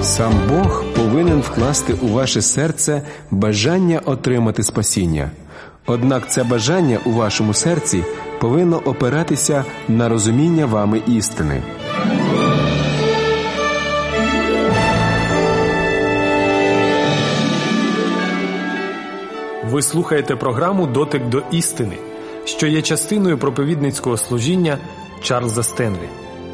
Сам Бог повинен вкласти у ваше серце бажання отримати спасіння. Однак це бажання у вашому серці повинно опиратися на розуміння вами істини. Ви слухаєте програму «Дотик до істини», що є частиною проповідницького служіння Чарльза Стенлі.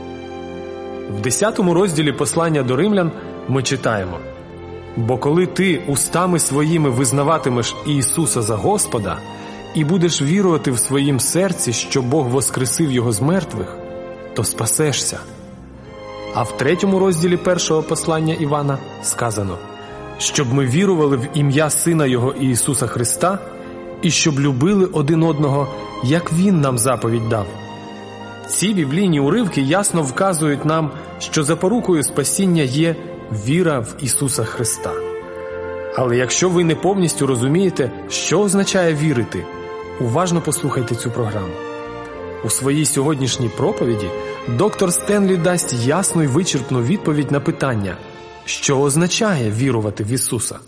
В 10 розділі послання до римлян ми читаємо: «Бо коли ти устами своїми визнаватимеш Ісуса за Господа і будеш вірувати в своїм серці, що Бог воскресив Його з мертвих, то спасешся». А в 3 розділі 1 послання Івана сказано: «Щоб ми вірували в ім'я Сина Його Ісуса Христа і щоб любили один одного, як Він нам заповідь дав». Ці біблійні уривки ясно вказують нам, що запорукою спасіння є віра в Ісуса Христа. Але якщо ви не повністю розумієте, що означає вірити, уважно послухайте цю програму. У своїй сьогоднішній проповіді доктор Стенлі дасть ясну і вичерпну відповідь на питання: що означає вірувати в Ісуса?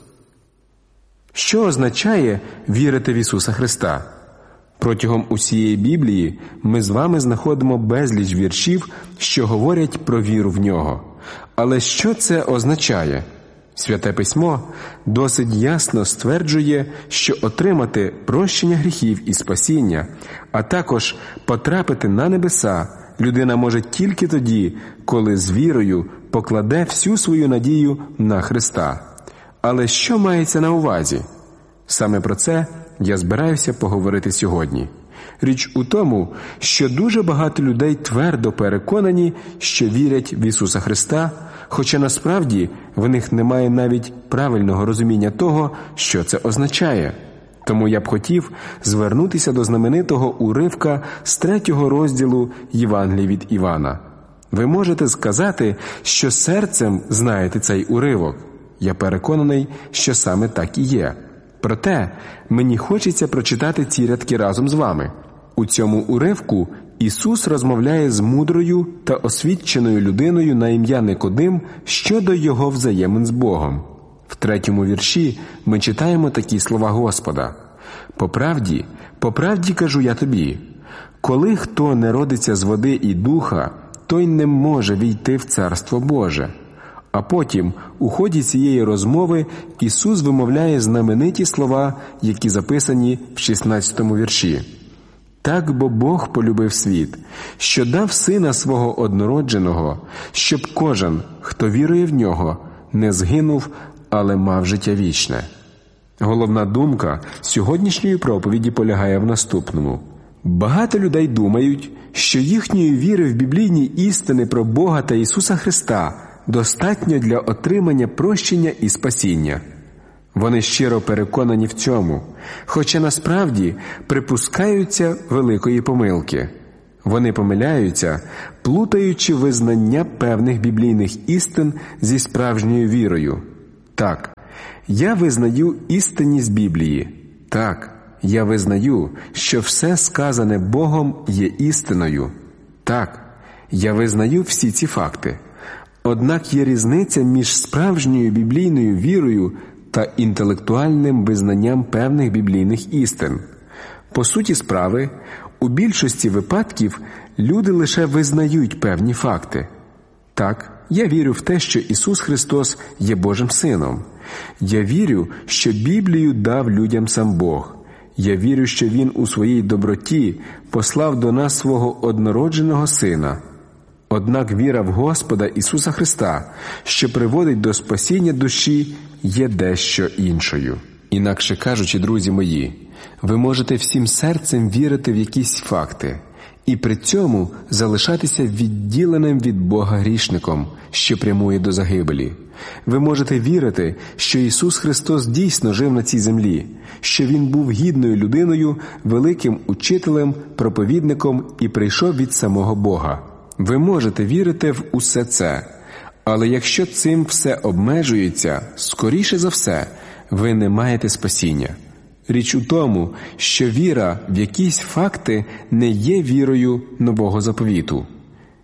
Що означає вірити в Ісуса Христа? Протягом усієї Біблії ми з вами знаходимо безліч віршів, що говорять про віру в Нього. Але що це означає? Святе Письмо досить ясно стверджує, що отримати прощення гріхів і спасіння, а також потрапити на небеса, людина може тільки тоді, коли з вірою покладе всю свою надію на Христа. Але що мається на увазі? Саме про це я збираюся поговорити сьогодні. Річ у тому, що дуже багато людей твердо переконані, що вірять в Ісуса Христа, хоча насправді в них немає навіть правильного розуміння того, що це означає. Тому я б хотів звернутися до знаменитого уривка з 3 розділу Євангелія від Івана. Ви можете сказати, що серцем знаєте цей уривок. Я переконаний, що саме так і є. Проте мені хочеться прочитати ці рядки разом з вами. У цьому уривку Ісус розмовляє з мудрою та освіченою людиною на ім'я Никодим щодо його взаємин з Богом. В 3 вірші ми читаємо такі слова Господа: по правді кажу я тобі, коли хто не родиться з води і духа, той не може війти в Царство Боже». А потім, у ході цієї розмови, Ісус вимовляє знамениті слова, які записані в 16 вірші. «Так бо Бог полюбив світ, що дав Сина Свого однородженого, щоб кожен, хто вірує в Нього, не згинув, але мав життя вічне». Головна думка сьогоднішньої проповіді полягає в наступному. Багато людей думають, що їхньої віри в біблійні істини про Бога та Ісуса Христа достатньо для отримання прощення і спасіння. Вони щиро переконані в цьому, хоча насправді припускаються великої помилки. Вони помиляються, плутаючи визнання певних біблійних істин зі справжньою вірою. Так, я визнаю істинність Біблії. Так, я визнаю, що все сказане Богом є істиною. Так, я визнаю всі ці факти. Однак є різниця між справжньою біблійною вірою та інтелектуальним визнанням певних біблійних істин. По суті справи, у більшості випадків люди лише визнають певні факти. Так, я вірю в те, що Ісус Христос є Божим Сином. Я вірю, що Біблію дав людям сам Бог. Я вірю, що Він у своїй доброті послав до нас свого однородженого Сина. Однак віра в Господа Ісуса Христа, що приводить до спасіння душі, є дещо іншою. Інакше кажучи, друзі мої, ви можете всім серцем вірити в якісь факти і при цьому залишатися відділеним від Бога грішником, що прямує до загибелі. Ви можете вірити, що Ісус Христос дійсно жив на цій землі, що Він був гідною людиною, великим учителем, проповідником і прийшов від самого Бога. Ви можете вірити в усе це, але якщо цим все обмежується, скоріше за все, ви не маєте спасіння. Річ у тому, що віра в якісь факти не є вірою нового заповіту.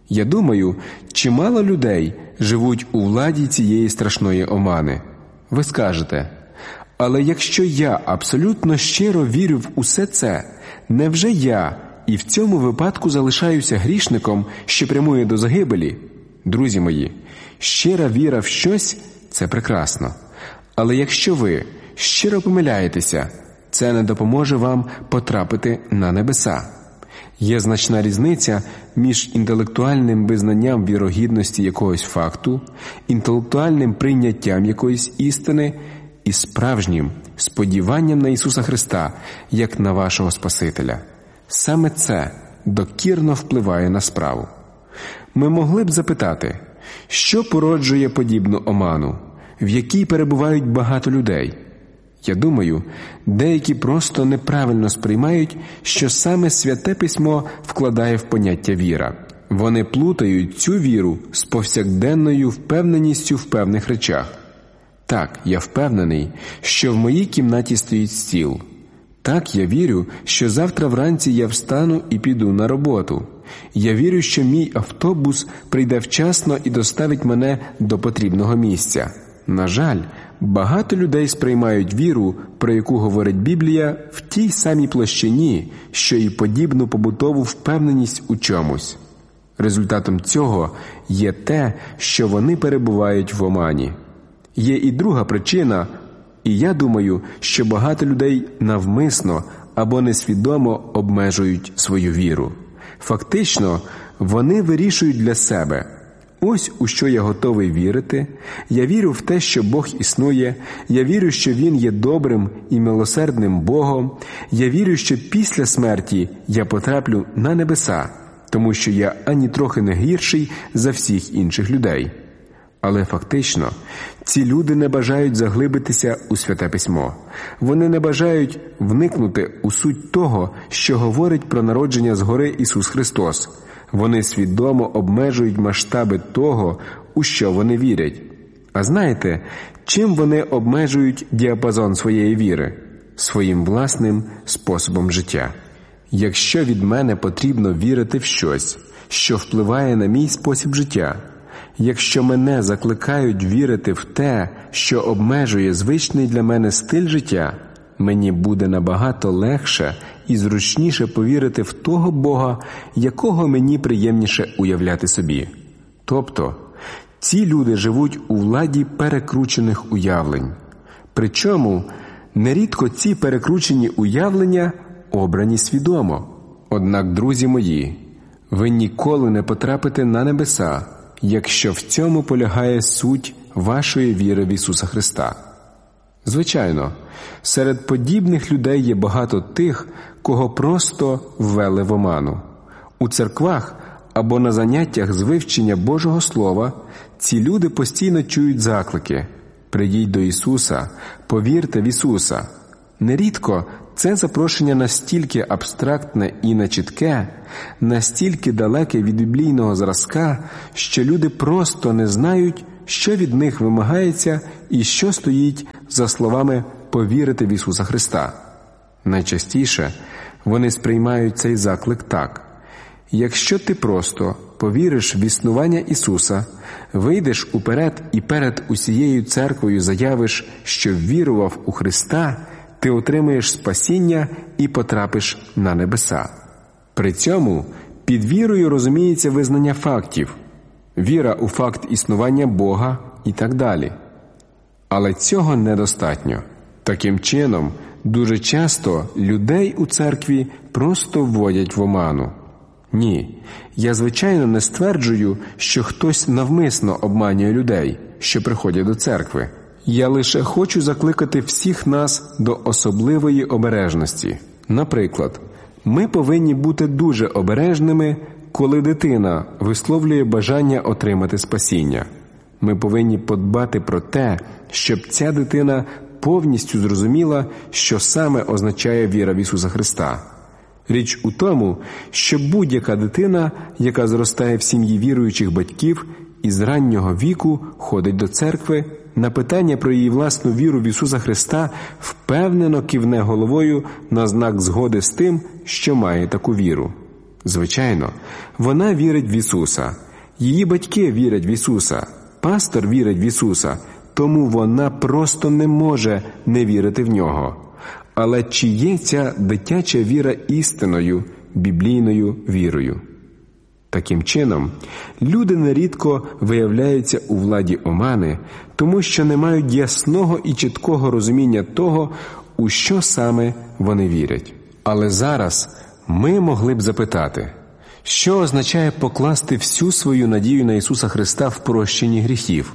Я думаю, чимало людей живуть у владі цієї страшної омани. Ви скажете: але якщо я абсолютно щиро вірю в усе це, невже я і в цьому випадку залишаюся грішником, що прямує до загибелі? Друзі мої, щира віра в щось – це прекрасно. Але якщо ви щиро помиляєтеся, це не допоможе вам потрапити на небеса. Є значна різниця між інтелектуальним визнанням вірогідності якогось факту, інтелектуальним прийняттям якоїсь істини і справжнім сподіванням на Ісуса Христа, як на вашого Спасителя. Саме це докірно впливає на справу. Ми могли б запитати, що породжує подібну оману, в якій перебувають багато людей? Я думаю, деякі просто неправильно сприймають, що саме Святе Письмо вкладає в поняття віра. Вони плутають цю віру з повсякденною впевненістю в певних речах. Так, я впевнений, що в моїй кімнаті стоїть стіл. Так, я вірю, що завтра вранці я встану і піду на роботу. Я вірю, що мій автобус прийде вчасно і доставить мене до потрібного місця. На жаль, багато людей сприймають віру, про яку говорить Біблія, в тій самій площині, що і подібну побутову впевненість у чомусь. Результатом цього є те, що вони перебувають в омані. Є і друга причина, і я думаю, що багато людей навмисно або несвідомо обмежують свою віру. Фактично, вони вирішують для себе: ось у що я готовий вірити, я вірю в те, що Бог існує, я вірю, що Він є добрим і милосердним Богом, я вірю, що після смерті я потраплю на небеса, тому що я ані трохи не гірший за всіх інших людей. Але фактично, ці люди не бажають заглибитися у Святе Письмо. Вони не бажають вникнути у суть того, що говорить про народження згори Ісус Христос. Вони свідомо обмежують масштаби того, у що вони вірять. А знаєте, чим вони обмежують діапазон своєї віри? Своїм власним способом життя. Якщо від мене потрібно вірити в щось, що впливає на мій спосіб життя, якщо мене закликають вірити в те, що обмежує звичний для мене стиль життя, мені буде набагато легше і зручніше повірити в того Бога, якого мені приємніше уявляти собі. Тобто, ці люди живуть у владі перекручених уявлень. Причому, нерідко ці перекручені уявлення обрані свідомо. Однак, друзі мої, ви ніколи не потрапите на небеса, якщо в цьому полягає суть вашої віри в Ісуса Христа. Звичайно, серед подібних людей є багато тих, кого просто ввели в оману. У церквах або на заняттях з вивчення Божого Слова ці люди постійно чують заклики: «Прийдіть до Ісуса, повірте в Ісуса». Нерідко це запрошення настільки абстрактне і нечітке, настільки далеке від біблійного зразка, що люди просто не знають, що від них вимагається і що стоїть за словами «повірити в Ісуса Христа». Найчастіше вони сприймають цей заклик так: якщо ти просто повіриш в існування Ісуса, вийдеш уперед і перед усією церквою заявиш, що вірував у Христа, ти отримаєш спасіння і потрапиш на небеса. При цьому під вірою розуміється визнання фактів, віра у факт існування Бога і так далі. Але цього недостатньо. Таким чином, дуже часто людей у церкві просто вводять в оману. Ні, я звичайно не стверджую, що хтось навмисно обманює людей, що приходять до церкви. Я лише хочу закликати всіх нас до особливої обережності. Наприклад, ми повинні бути дуже обережними, коли дитина висловлює бажання отримати спасіння. Ми повинні подбати про те, щоб ця дитина повністю зрозуміла, що саме означає віра в Ісуса Христа. Річ у тому, що будь-яка дитина, яка зростає в сім'ї віруючих батьків і з раннього віку ходить до церкви, на питання про її власну віру в Ісуса Христа впевнено кивне головою на знак згоди з тим, що має таку віру. Звичайно, вона вірить в Ісуса, її батьки вірять в Ісуса, пастор вірить в Ісуса, тому вона просто не може не вірити в Нього. Але чи є ця дитяча віра істинною, біблійною вірою? Таким чином, люди нерідко виявляються у владі омани, тому що не мають ясного і чіткого розуміння того, у що саме вони вірять. Але зараз ми могли б запитати, що означає покласти всю свою надію на Ісуса Христа в прощенні гріхів?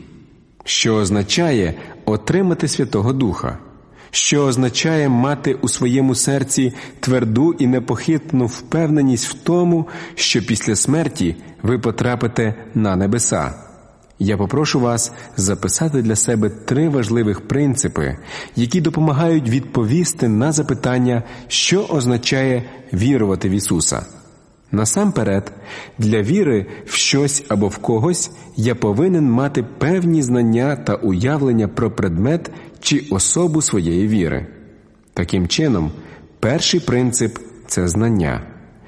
Що означає отримати Святого Духа? Що означає мати у своєму серці тверду і непохитну впевненість в тому, що після смерті ви потрапите на небеса? Я попрошу вас записати для себе 3 важливих принципи, які допомагають відповісти на запитання, що означає вірувати в Ісуса. Насамперед, для віри в щось або в когось я повинен мати певні знання та уявлення про предмет чи особу своєї віри. Таким чином, перший принцип – це знання.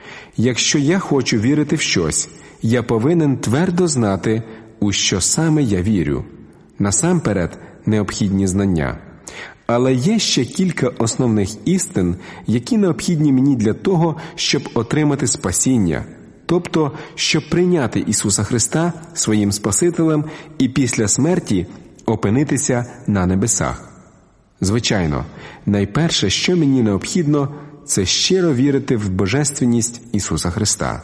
Якщо я хочу вірити в щось, я повинен твердо знати, у що саме я вірю. Насамперед, необхідні знання. Але є ще кілька основних істин, які необхідні мені для того, щоб отримати спасіння, тобто, щоб прийняти Ісуса Христа своїм Спасителем і після смерті опинитися на небесах. Звичайно, найперше, що мені необхідно, це щиро вірити в божественність Ісуса Христа.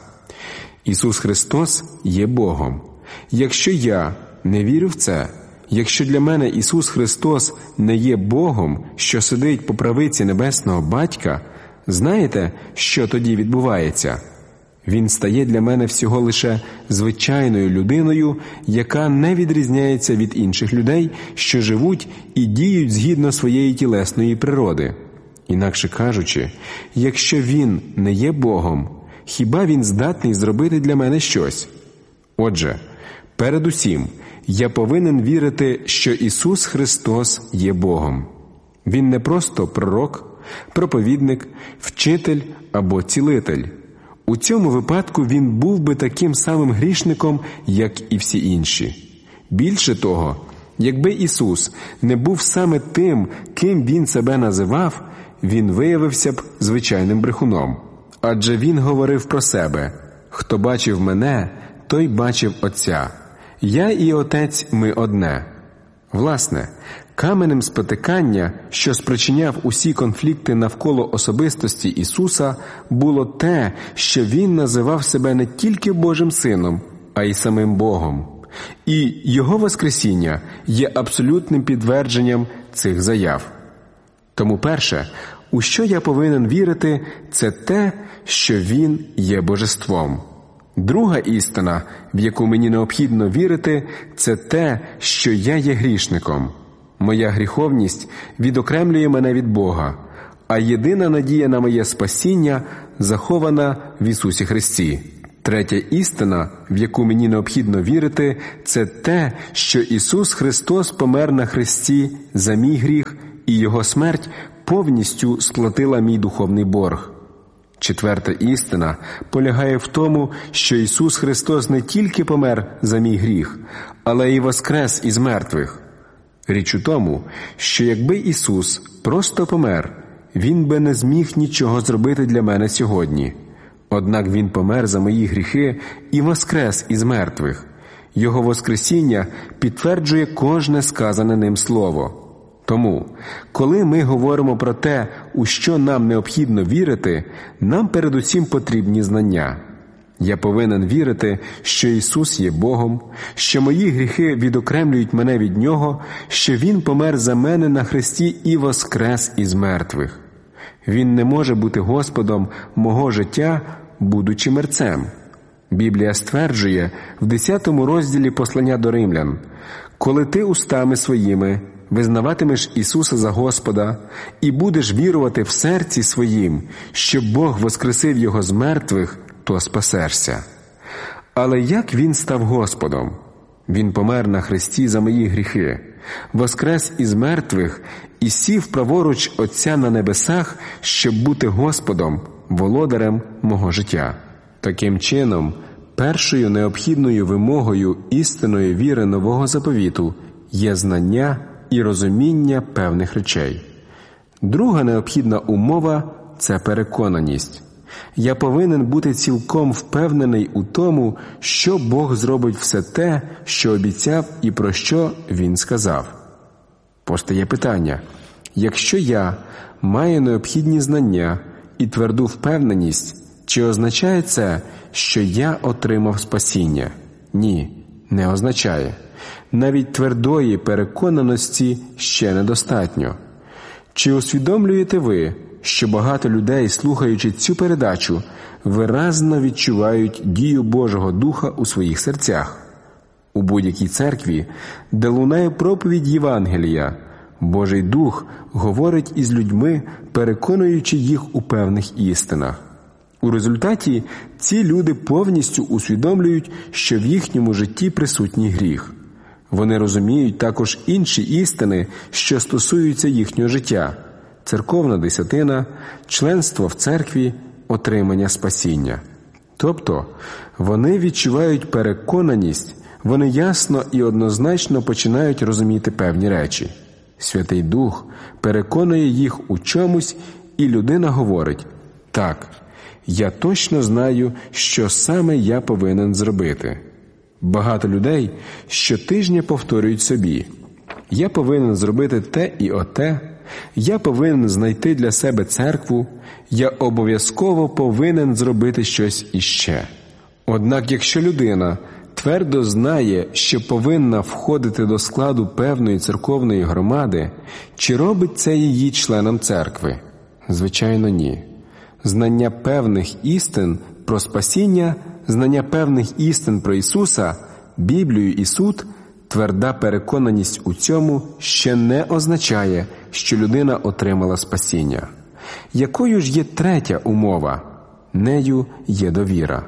Ісус Христос є Богом. Якщо я не вірю в це, якщо для мене Ісус Христос не є Богом, що сидить по правиці Небесного Батька, знаєте, що тоді відбувається? Він стає для мене всього лише звичайною людиною, яка не відрізняється від інших людей, що живуть і діють згідно своєї тілесної природи. Інакше кажучи, якщо Він не є Богом, хіба Він здатний зробити для мене щось? Отже, передусім, я повинен вірити, що Ісус Христос є Богом. Він не просто пророк, проповідник, вчитель або цілитель. У цьому випадку Він був би таким самим грішником, як і всі інші. Більше того, якби Ісус не був саме тим, ким Він себе називав, Він виявився б звичайним брехуном. Адже Він говорив про себе: «Хто бачив мене, той бачив Отця. Я і Отець ми одне». Власне, каменем спотикання, що спричиняв усі конфлікти навколо особистості Ісуса, було те, що Він називав себе не тільки Божим Сином, а й самим Богом. І Його Воскресіння є абсолютним підтвердженням цих заяв. Тому перше, у що я повинен вірити, це те, що Він є Божеством. Друга істина, в яку мені необхідно вірити, це те, що я є грішником. Моя гріховність відокремлює мене від Бога, а єдина надія на моє спасіння захована в Ісусі Христі. Третя істина, в яку мені необхідно вірити, це те, що Ісус Христос помер на хресті за мій гріх, і Його смерть повністю сплатила мій духовний борг. Четверта істина полягає в тому, що Ісус Христос не тільки помер за мій гріх, але й воскрес із мертвих. Річ у тому, що якби Ісус просто помер, Він би не зміг нічого зробити для мене сьогодні. Однак Він помер за мої гріхи і воскрес із мертвих. Його воскресіння підтверджує кожне сказане ним слово. Тому, коли ми говоримо про те, у що нам необхідно вірити, нам передусім потрібні знання. Я повинен вірити, що Ісус є Богом, що мої гріхи відокремлюють мене від Нього, що Він помер за мене на хресті і воскрес із мертвих. Він не може бути Господом мого життя, будучи мерцем. Біблія стверджує в 10 розділі послання до Римлян: «Коли ти устами своїми визнаватимеш Ісуса за Господа і будеш вірувати в серці своїм, що Бог воскресив Його з мертвих, то спасешся». Але як Він став Господом? Він помер на хресті за мої гріхи, воскрес із мертвих і сів праворуч Отця на небесах, щоб бути Господом, володарем мого життя. Таким чином, першою необхідною вимогою істинної віри Нового Заповіту є знання і розуміння певних речей. Друга необхідна умова – це переконаність. Я повинен бути цілком впевнений у тому, що Бог зробить все те, що обіцяв і про що Він сказав. Постає питання: якщо я маю необхідні знання і тверду впевненість, чи означає це, що я отримав спасіння? Ні, не означає. Навіть твердої переконаності ще недостатньо. Чи усвідомлюєте ви, що багато людей, слухаючи цю передачу, виразно відчувають дію Божого Духа у своїх серцях? У будь-якій церкві, де лунає проповідь Євангелія, Божий Дух говорить із людьми, переконуючи їх у певних істинах. У результаті ці люди повністю усвідомлюють, що в їхньому житті присутній гріх. Вони розуміють також інші істини, що стосуються їхнього життя – церковна десятина, членство в церкві, отримання спасіння. Тобто, вони відчувають переконаність, вони ясно і однозначно починають розуміти певні речі. Святий Дух переконує їх у чомусь, і людина говорить: «Так, я точно знаю, що саме я повинен зробити». Багато людей щотижня повторюють собі: «Я повинен зробити те і оте», «Я повинен знайти для себе церкву», «Я обов'язково повинен зробити щось іще». Однак, якщо людина твердо знає, що повинна входити до складу певної церковної громади, чи робить це її членом церкви? Звичайно, ні. Знання певних істин про спасіння, знання певних істин про Ісуса, Біблію і суд, тверда переконаність у цьому ще не означає, що людина отримала спасіння. Якою ж є третя умова? Нею є довіра.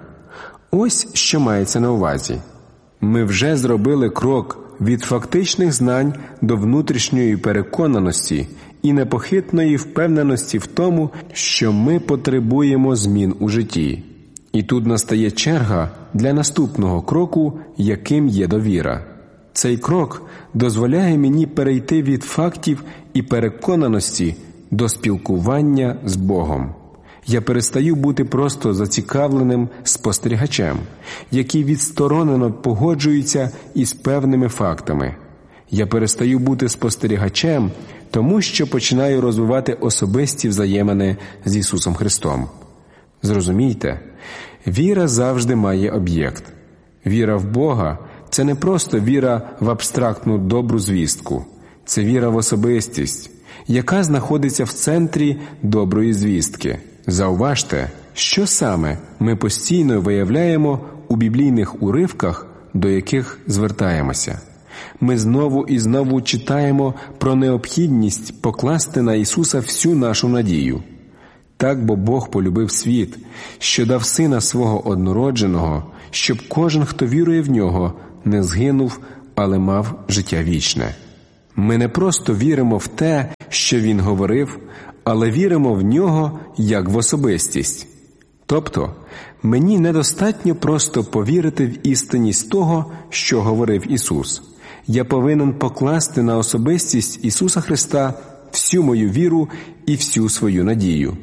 Ось що мається на увазі. Ми вже зробили крок від фактичних знань до внутрішньої переконаності і непохитної впевненості в тому, що ми потребуємо змін у житті. І тут настає черга для наступного кроку, яким є довіра. Цей крок дозволяє мені перейти від фактів і переконаності до спілкування з Богом. Я перестаю бути просто зацікавленим спостерігачем, який відсторонено погоджується із певними фактами. Я перестаю бути спостерігачем, тому що починаю розвивати особисті взаємини з Ісусом Христом. Зрозумійте, віра завжди має об'єкт. Віра в Бога – це не просто віра в абстрактну добру звістку. Це віра в особистість, яка знаходиться в центрі доброї звістки. Зауважте, що саме ми постійно виявляємо у біблійних уривках, до яких звертаємося. Ми знову і знову читаємо про необхідність покласти на Ісуса всю нашу надію. Так бо Бог полюбив світ, що дав Сина Свого однородженого, щоб кожен, хто вірує в Нього, не згинув, але мав життя вічне. Ми не просто віримо в те, що Він говорив, але віримо в Нього як в особистість. Тобто, мені недостатньо просто повірити в істинність того, що говорив Ісус. Я повинен покласти на особистість Ісуса Христа всю мою віру і всю свою надію.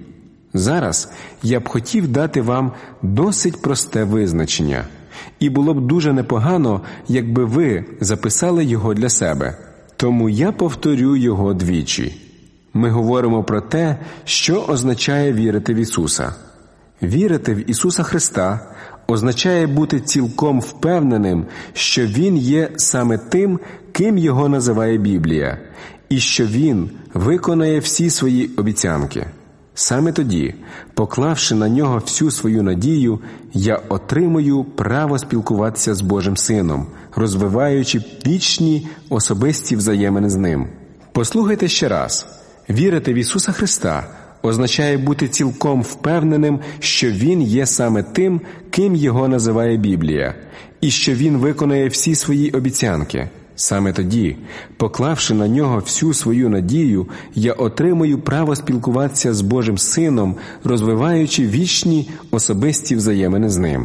Зараз я б хотів дати вам досить просте визначення, і було б дуже непогано, якби ви записали його для себе. Тому я повторю його двічі. Ми говоримо про те, що означає вірити в Ісуса. Вірити в Ісуса Христа означає бути цілком впевненим, що Він є саме тим, ким Його називає Біблія, і що Він виконає всі свої обіцянки. Саме тоді, поклавши на Нього всю свою надію, я отримую право спілкуватися з Божим Сином, розвиваючи вічні особисті взаємини з Ним. Послухайте ще раз. Вірити в Ісуса Христа означає бути цілком впевненим, що Він є саме тим, ким Його називає Біблія, і що Він виконає всі свої обіцянки. Саме тоді, поклавши на нього всю свою надію, я отримую право спілкуватися з Божим Сином, розвиваючи вічні особисті взаємини з Ним.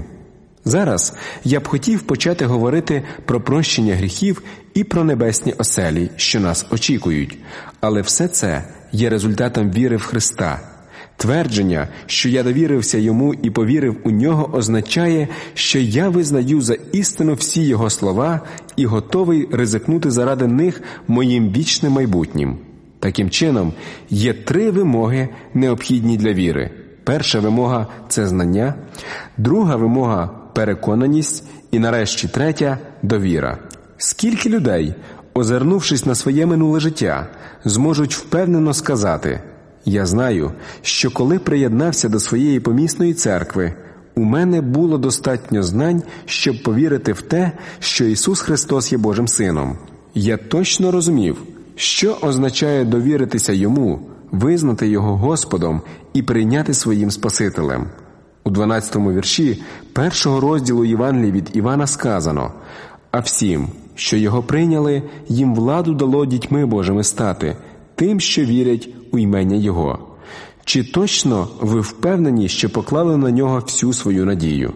Зараз я б хотів почати говорити про прощення гріхів і про небесні оселі, що нас очікують. Але все це є результатом віри в Христа. Твердження, що я довірився Йому і повірив у Нього, означає, що я визнаю за істину всі Його слова і готовий ризикнути заради них моїм вічним майбутнім. Таким чином, є 3 вимоги, необхідні для віри. Перша вимога – це знання, друга вимога – переконаність і, нарешті, третя – довіра. Скільки людей, озирнувшись на своє минуле життя, зможуть впевнено сказати: «Я знаю, що коли приєднався до своєї помісної церкви, у мене було достатньо знань, щоб повірити в те, що Ісус Христос є Божим Сином. Я точно розумів, що означає довіритися Йому, визнати Його Господом і прийняти своїм Спасителем». У 12-му вірші 1-го розділу Євангелії від Івана сказано: «А всім, що Його прийняли, їм владу дало дітьми Божими стати, тим, що вірять у ім'я Його». Чи точно ви впевнені, що поклали на Нього всю свою надію?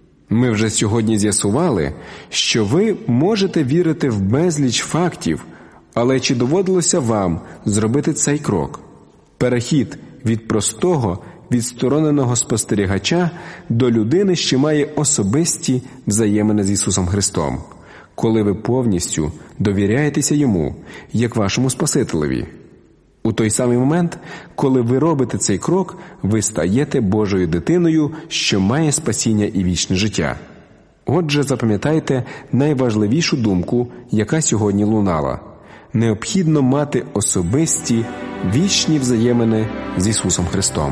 Ми вже сьогодні з'ясували, що ви можете вірити в безліч фактів, але чи доводилося вам зробити цей крок? Перехід від простого, відстороненого спостерігача до людини, що має особисті взаємини з Ісусом Христом, коли ви повністю довіряєтеся Йому, як вашому Спасителеві. У той самий момент, коли ви робите цей крок, ви стаєте Божою дитиною, що має спасіння і вічне життя. Отже, запам'ятайте найважливішу думку, яка сьогодні лунала. Необхідно мати особисті, вічні взаємини з Ісусом Христом.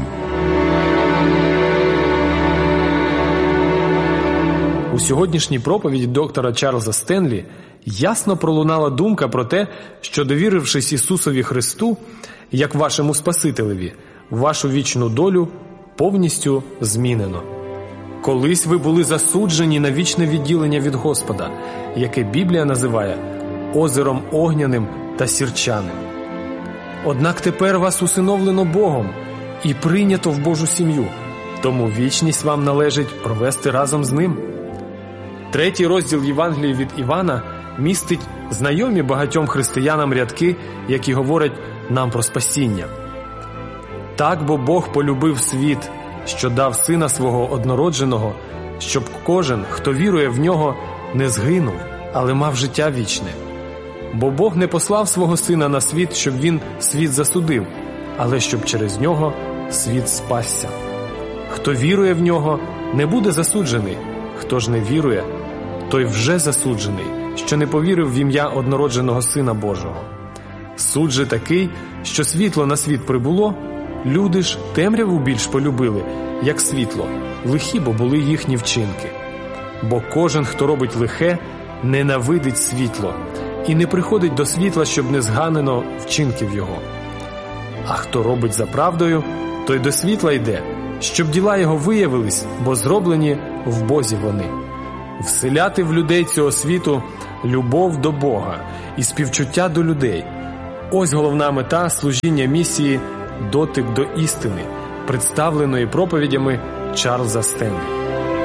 У сьогоднішній проповіді доктора Чарльза Стенлі ясно пролунала думка про те, що, довірившись Ісусові Христу, як вашому Спасителеві, вашу вічну долю повністю змінено. Колись ви були засуджені на вічне відділення від Господа, яке Біблія називає озером огняним та сірчаним. Однак тепер вас усиновлено Богом і прийнято в Божу сім'ю, тому вічність вам належить провести разом з Ним. 3-й розділ Євангелії від Івана містить знайомі багатьом християнам рядки, які говорять нам про спасіння. «Так, бо Бог полюбив світ, що дав Сина Свого однородженого, щоб кожен, хто вірує в Нього, не згинув, але мав життя вічне. Бо Бог не послав Свого Сина на світ, щоб Він світ засудив, але щоб через Нього світ спасся. Хто вірує в Нього, не буде засуджений, хто ж не вірує, той вже засуджений, що не повірив в ім'я однородженого Сина Божого. Суд же такий, що світло на світ прибуло, люди ж темряву більш полюбили, як світло, лихі бо були їхні вчинки. Бо кожен, хто робить лихе, ненавидить світло і не приходить до світла, щоб не зганено вчинків його. А хто робить за правдою, той до світла йде, щоб діла його виявились, бо зроблені в Бозі вони. Вселяти в людей цього світу любов до Бога і співчуття до людей. Ось головна мета служіння місії «Дотик до істини», представленої проповідями Чарльза Стенлі.